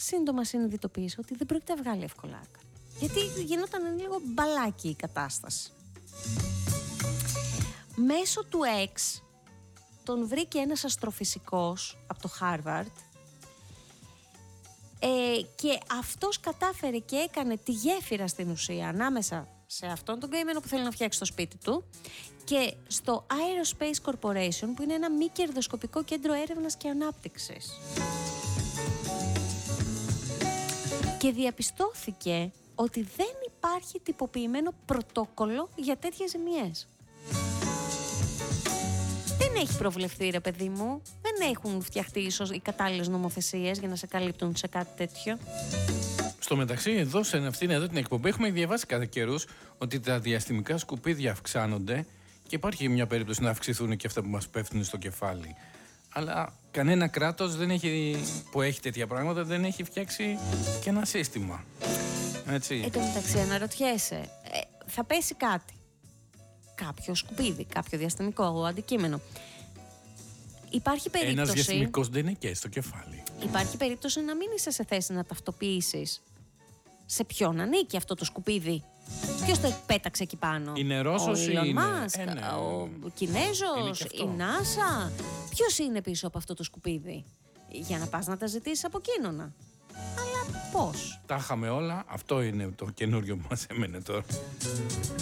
σύντομα συνειδητοποίησε ότι δεν πρόκειται να βγάλει εύκολα άκρη. Γιατί γινόταν λίγο μπαλάκι η κατάσταση. Μέσω του X τον βρήκε ένας αστροφυσικός από το Harvard και αυτός κατάφερε και έκανε τη γέφυρα στην ουσία ανάμεσα σε αυτόν τον καημένο που θέλει να φτιάξει το σπίτι του και στο Aerospace Corporation, που είναι ένα μη κερδοσκοπικό κέντρο έρευνας και ανάπτυξης. Και διαπιστώθηκε ότι δεν υπάρχει τυποποιημένο πρωτόκολλο για τέτοιες ζημιές. Δεν έχει προβλεφθεί, ρε παιδί μου. Δεν έχουν φτιαχτεί ίσως οι κατάλληλες νομοθεσίες για να σε καλύπτουν σε κάτι τέτοιο. Στο μεταξύ, εδώ σε αυτήν εδώ την εκπομπή έχουμε διαβάσει κατά καιρούς ότι τα διαστημικά σκουπίδια αυξάνονται και υπάρχει μια περίπτωση να αυξηθούν και αυτά που μας πέφτουν στο κεφάλι. Αλλά κανένα κράτος που έχει τέτοια πράγματα δεν έχει φτιάξει και ένα σύστημα. Έτσι. Εν τω μεταξύ, αναρωτιέσαι, θα πέσει κάτι. Κάποιο σκουπίδι, κάποιο διαστημικό αντικείμενο. Υπάρχει περίπτωση. Ένας διαστημικός δεν είναι και στο κεφάλι. Υπάρχει περίπτωση να μην είσαι σε θέση να ταυτοποιήσεις σε ποιον ανήκει αυτό το σκουπίδι. Ποιος το πέταξε εκεί πάνω? Είναι Ρώσος ή είναι ο Κινέζος, η NASA? Ποιος είναι πίσω από αυτό το σκουπίδι? Για να πας να τα ζητήσεις από εκείνονα. Αλλά πώς? Τα είχαμε όλα. Αυτό είναι το καινούριο που μας έμενε τώρα.